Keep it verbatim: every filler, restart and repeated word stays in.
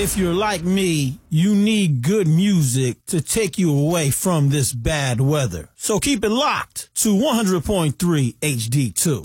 If you're like me, you need good music to take you away from this bad weather. So keep it locked to one hundred point three H D two.